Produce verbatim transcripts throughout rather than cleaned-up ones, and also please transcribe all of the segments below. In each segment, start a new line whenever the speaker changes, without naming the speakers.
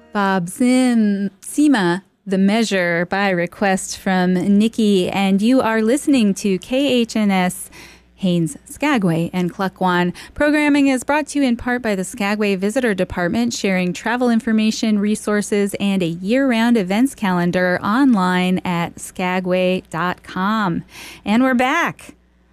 Bob Sim, Sima, The Measure by request from Nikki, and you are listening to K H N S Haines, Skagway, and Klukwan. Programming is brought to you in part by the Skagway Visitor Department, sharing travel information, resources, and a year-round events calendar online at skagway dot com. And we're back.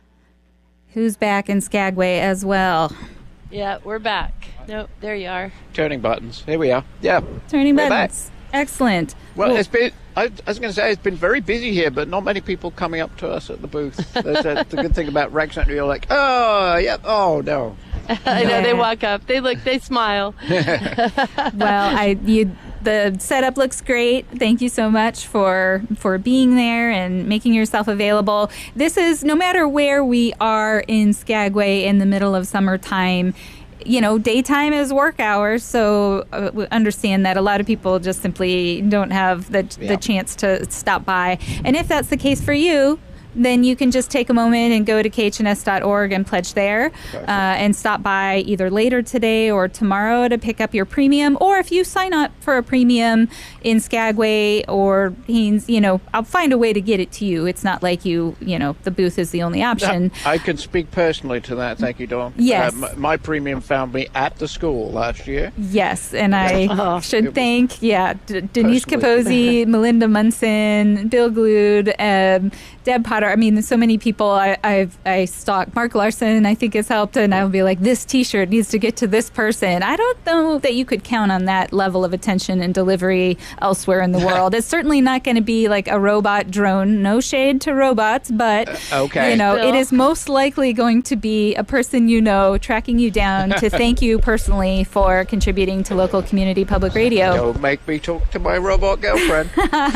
Who's back in Skagway as well?
Yeah, we're back. Nope, there you are.
Turning buttons. Here we are. Yeah.
Turning
we're
buttons. Back. Excellent.
Well, well, it's been, I, I was going to say, it's been very busy here, but not many people coming up to us at the booth. That's a, the good thing about Rag Central. You're like, oh, yeah, oh, no.
I know, they walk up, they look, they smile.
Well, I you the setup looks great. Thank you so much for for being there and making yourself available. This is, no matter where we are in Skagway in the middle of summertime, you know, daytime is work hours, so uh, we understand that a lot of people just simply don't have the yeah. the chance to stop by. And if that's the case for you, then you can just take a moment and go to K H N S dot org and pledge there uh, and stop by either later today or tomorrow to pick up your premium. Or if you sign up for a premium in Skagway or Haines, you know, I'll find a way to get it to you. It's not like you, you know, the booth is the only option.
No, I can speak personally to that. Thank you, Dawn.
Yes.
Uh, my, my premium found me at the school last year.
Yes, and I
oh,
should thank, yeah, D- Denise Capozzi, Melinda Munson, Bill Glued, um, Deb Potter. I mean, there's so many people I, I've I stalk. Mark Larson, I think, has helped, and I'll be like, this T-shirt needs to get to this person. I don't know that you could count on that level of attention and delivery elsewhere in the world. It's certainly not going to be like a robot drone. No shade to robots, but
uh, okay.
you know,
Bill.
It is most likely going to be a person you know tracking you down to thank you personally for contributing to local community public radio.
Don't make me talk to my robot girlfriend.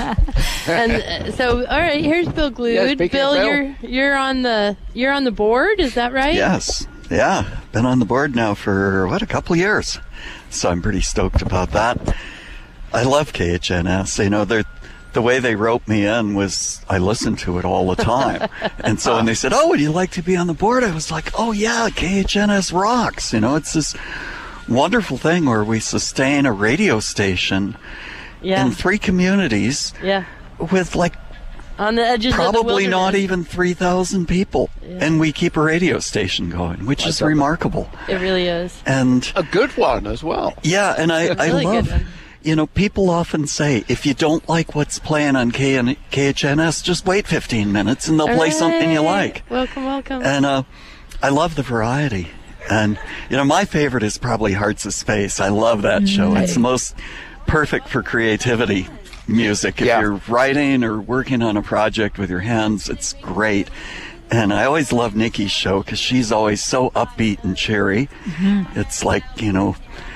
And uh, so, all right, here's Bill Glued.
Yeah,
Bill,
Bill,
you're you're on the you're on the board, is that right?
Yes. Yeah. Been on the board now for what, a couple of years. So I'm pretty stoked about that. I love K H N S. You know, they're the way they roped me in was I listened to it all the time. And so when they said, oh, would you like to be on the board? I was like, oh, yeah, K H N S rocks. You know, it's this wonderful thing where we sustain a radio station
yeah.
in three communities
yeah.
with like
on the edges
probably
of the
not even three thousand people. Yeah. And we keep a radio station going, which I is remarkable.
It really is.
And
a good one as well.
Yeah, and I, I
really
love... You know, people often say, if you don't like what's playing on K- KHNS, just wait fifteen minutes and they'll
All
play
right.
something you like.
Welcome, welcome.
And uh, I love the variety. And, you know, my favorite is probably Hearts of Space. I love that show.
Right.
It's the most perfect for creativity music. If
yeah.
you're writing or working on a project with your hands, it's great. And I always love Nikki's show because she's always so upbeat and cheery. Mm-hmm. It's like, you know...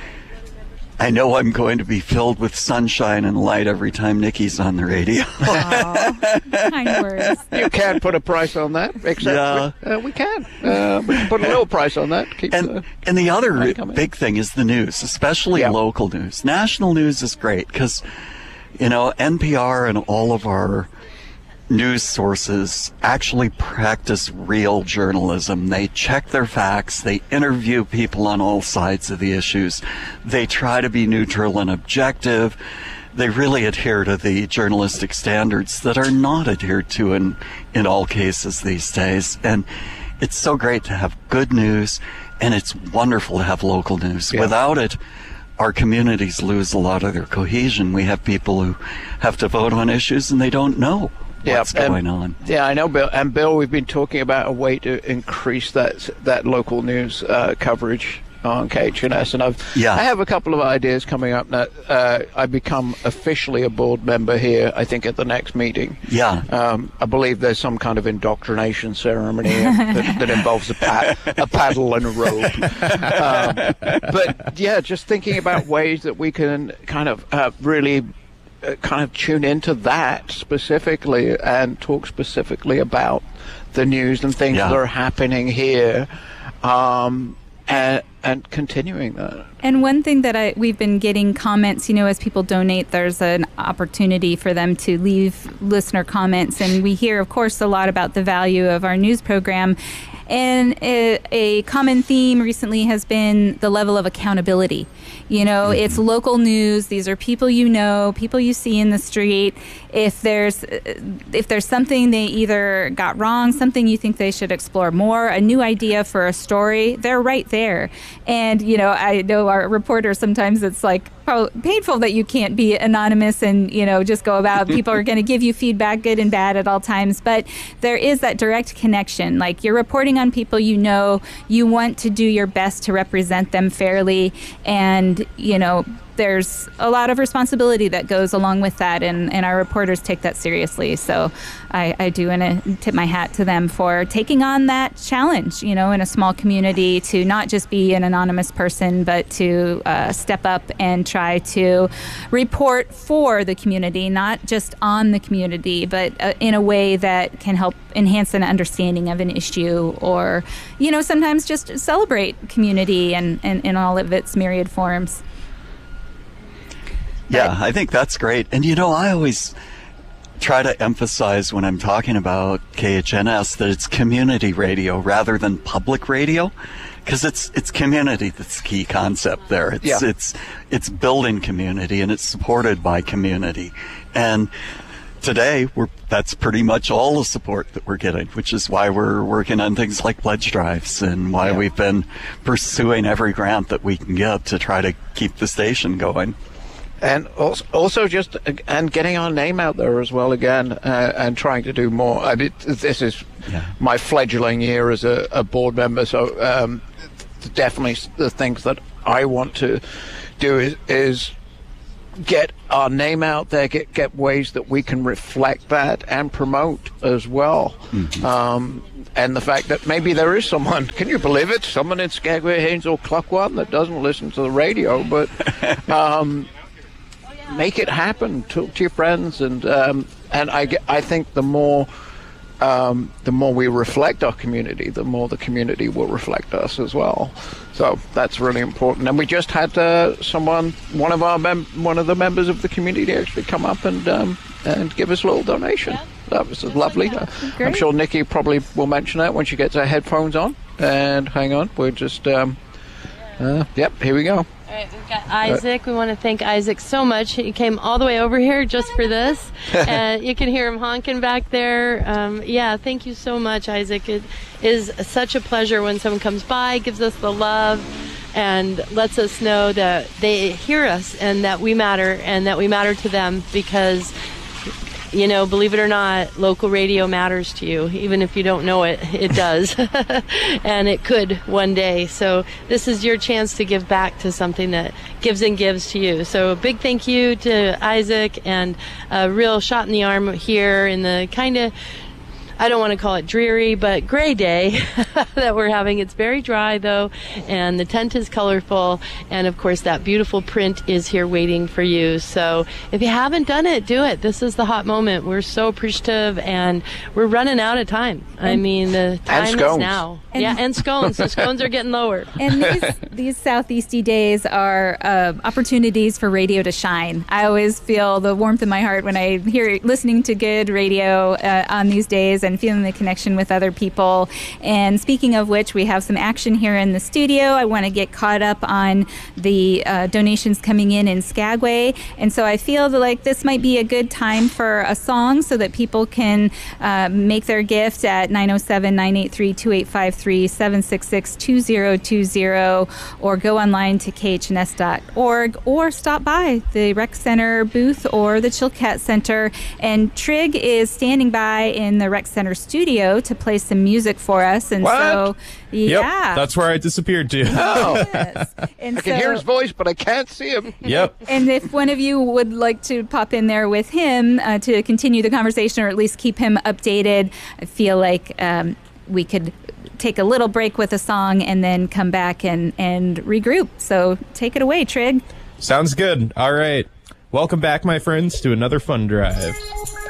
I know I'm going to be filled with sunshine and light every time Nikki's on the radio.
Aww. Kind words.
You can't put a price on that, except
yeah.
we, uh, we can. Uh, we can put a little price on that. Keep
and,
the,
and the other big thing is the news, especially
yeah.
local news. National news is great because, you know, N P R and all of our news sources actually practice real journalism. They check their facts. They interview people on all sides of the issues. They try to be neutral and objective. They really adhere to the journalistic standards that are not adhered to in, in all cases these days. And it's so great to have good news, and it's wonderful to have local news.
Yeah.
Without it, our communities lose a lot of their cohesion. We have people who have to vote on issues and they don't know what's
yeah,
going
and,
on.
Yeah, I know, Bill. And Bill, we've been talking about a way to increase that that local news uh, coverage on K H N S, and I've
yeah.
I have a couple of ideas coming up. Now, uh, I become officially a board member here, I think, at the next meeting.
Yeah.
Um, I believe there's some kind of indoctrination ceremony that, that involves a, pad, a paddle and a rope. um, but yeah, just thinking about ways that we can kind of uh, really. Uh, kind of tune into that specifically and talk specifically about the news and things
yeah.
that are happening here, um, and, and continuing that.
And one thing that I we've been getting comments, you know, as people donate, there's an opportunity for them to leave listener comments. And we hear, of course, a lot about the value of our news program. And a, a common theme recently has been the level of accountability. You know, mm-hmm. it's local news. These are people you know, people you see in the street. If there's if there's something they either got wrong, something you think they should explore more, a new idea for a story, they're right there. And, you know, I know our reporters, sometimes it's like painful that you can't be anonymous and, you know, just go about. People are going to give you feedback, good and bad, at all times. But there is that direct connection. Like, you're reporting on people you know, you want to do your best to represent them fairly. And, you know, there's a lot of responsibility that goes along with that, and, and our reporters take that seriously. So I, I do want to tip my hat to them for taking on that challenge, you know, in a small community, to not just be an anonymous person, but to uh, step up and try to report for the community, not just on the community, but uh, in a way that can help enhance an understanding of an issue, or, you know, sometimes just celebrate community and, and in all of its myriad forms.
Yeah, I think that's great. And, you know, I always try to emphasize when I'm talking about K H N S that it's community radio rather than public radio, because it's it's community that's the key concept there. It's,
yeah.
it's, it's building community, and it's supported by community. And today, we're that's pretty much all the support that we're getting, which is why we're working on things like pledge drives, and why
yeah.
we've been pursuing every grant that we can get to try to keep the station going.
And also, also just and getting our name out there as well again, uh, and trying to do more. I mean, this is
yeah.
my fledgling year as a, a board member, so um, definitely the things that I want to do is, is get our name out there, get get ways that we can reflect that and promote as well. Mm-hmm. Um, and the fact that maybe there is someone, can you believe it, someone in Skagway, Haines, or Klukwan that doesn't listen to the radio, but um, make it happen. Talk to your friends, and um, and I, I think the more um, the more we reflect our community, the more the community will reflect us as well. So that's really important. And we just had uh, someone, one of our mem- one of the members of the community, actually come up and um, and give us a little donation. That was lovely. Uh, I'm sure Nikki probably will mention that when she gets her headphones on. And hang on, we're just um, uh, yep, here we go.
All right, we've got Isaac. We want to thank Isaac so much. He came all the way over here just for this. And you can hear him honking back there. Um, yeah, thank you so much, Isaac. It is such a pleasure when someone comes by, gives us the love, and lets us know that they hear us and that we matter, and that we matter to them, because, you know, believe it or not, local radio matters to you. Even if you don't know it, it does. And it could one day. So this is your chance to give back to something that gives and gives to you. So a big thank you to Isaac, and a real shot in the arm here in the kind of, I don't want to call it dreary, but gray day that we're having. It's very dry, though, and the tent is colorful, and, of course, that beautiful print is here waiting for you. So if you haven't done it, do it. This is the hot moment. We're so appreciative, and we're running out of time. And, I mean, the time is now. And yeah, and scones. The scones are getting lower.
And these, these southeasty days are uh, opportunities for radio to shine. I always feel the warmth in my heart when I hear listening to good radio uh, on these days, and feeling the connection with other people. And speaking of which, we have some action here in the studio. I want to get caught up on the uh, donations coming in in Skagway. And so I feel that, like, this might be a good time for a song so that people can uh, make their gift at nine oh seven, nine eight three, two eight five three, seven six six, two zero two zero, or go online to K H N S dot org, or stop by the Rec Center booth or the Chilkat Center. And Trig is standing by in the Rec Center studio to play some music for us. And
what?
so, yeah.
Yep, that's where I disappeared to.
Oh.
Yes. And
I can
so,
hear his voice, but I can't see him.
Yep.
And if one of you would like to pop in there with him uh, to continue the conversation, or at least keep him updated, I feel like um, we could take a little break with a song and then come back and, and regroup. So take it away, Trig.
Sounds good. All right. Welcome back, my friends, to another fun drive.